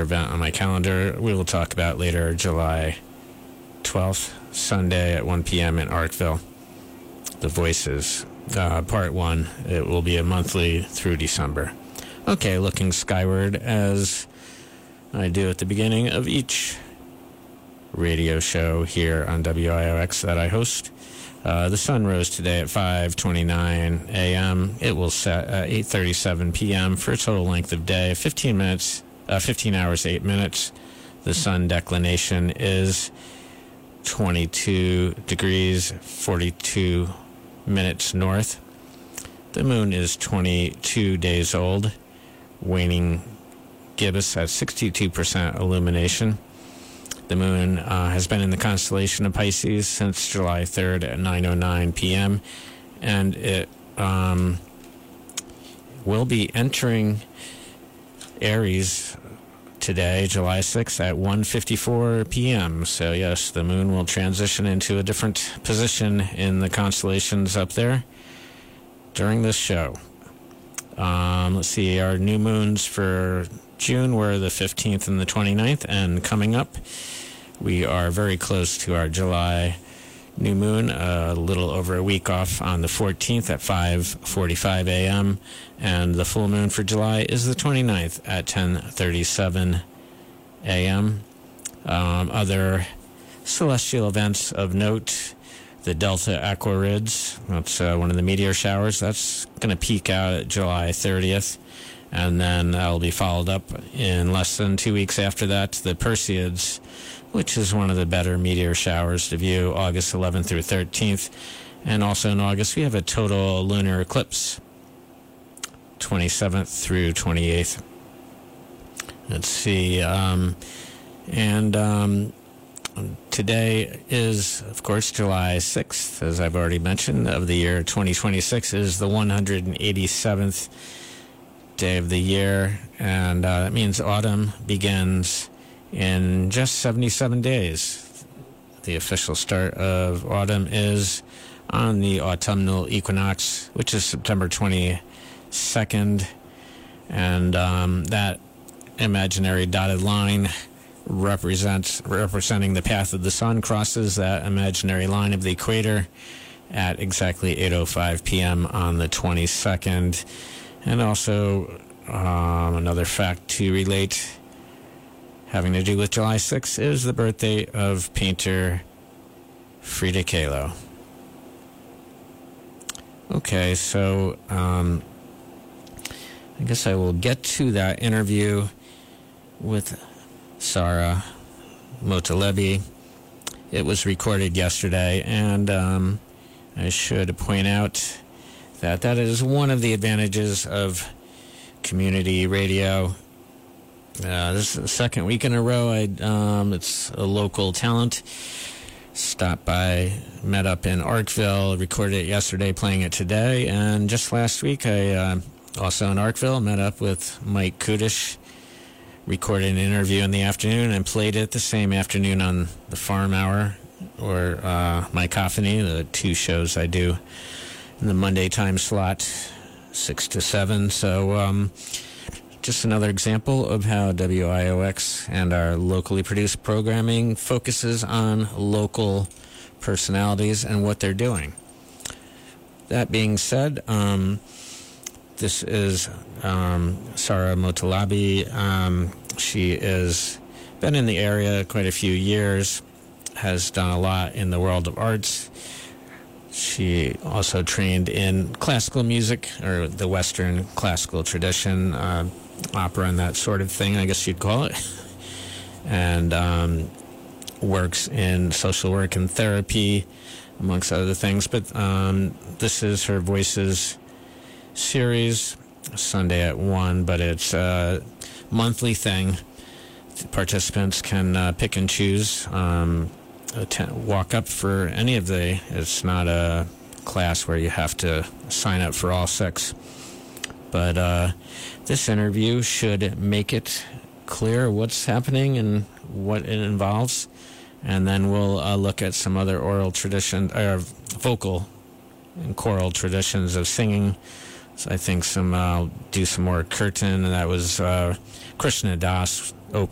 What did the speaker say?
event on my calendar. We will talk about later, July 12th, Sunday at 1 p.m. in Arkville. The Voices, part 1. It will be a monthly through December. Okay, looking skyward as I do at the beginning of each radio show here on WIOX that I host. The sun rose today at 5:29 a.m. It will set at 8:37 p.m. for a total length of day 15 hours 8 minutes. The sun declination is 22 degrees 42 minutes north. The moon is 22 days old, waning gibbous at 62% illumination. The moon has been in the constellation of Pisces since July 3rd at 9:09 p.m. and it will be entering Aries today, July 6th at 1:54 p.m. So yes, the moon will transition into a different position in the constellations up there during this show. Let's see, our new moons for June were the 15th and the 29th, and coming up, we are very close to our July new moon, a little over a week off on the 14th at 5:45 a.m., and the full moon for July is the 29th at 10:37 a.m. Other celestial events of note: the Delta Aquarids, that's one of the meteor showers. That's going to peak out at July 30th, and then that'll be followed up in less than 2 weeks after that, the Perseids, which is one of the better meteor showers to view, August 11th through 13th. And also in August, we have a total lunar eclipse, 27th through 28th. Let's see. Today is, of course, July 6th, as I've already mentioned, of the year 2026 is the 187th day of the year. And that means autumn begins in just 77 days. The official start of autumn is on the autumnal equinox, which is September 22nd. And that imaginary dotted line representing the path of the sun crosses that imaginary line of the equator at exactly 8:05 p.m. on the 22nd. And also another fact to relate having to do with July 6th is the birthday of painter Frida Kahlo. Okay, so I guess I will get to that interview with Sarah Motalebi. It was recorded yesterday, and I should point out that is one of the advantages of community radio. This is the second week in a row. It's a local talent. Stopped by, met up in Arkville, recorded it yesterday, playing it today. And just last week, I also in Arkville met up with Mike Kudish, recorded an interview in the afternoon and played it the same afternoon on the Farm Hour or Mycophony, the two shows I do in the Monday time slot, 6 to 7. So just another example of how WIOX and our locally produced programming focuses on local personalities and what they're doing. That being said, this is Sarah Motalebi. She has been in the area quite a few years, has done a lot in the world of arts. She also trained in classical music, or the Western classical tradition, opera and that sort of thing, I guess you'd call it, and works in social work and therapy, amongst other things. But this is her Voices series, Sunday at 1, but it's a monthly thing. Participants can pick and choose, walk up for any of the, it's not a class where you have to sign up for all 6. But this interview should make it clear what's happening and what it involves. And then we'll look at some other oral tradition, or vocal and choral traditions of singing. So I think do some more Kirtan, and that was Krishna Das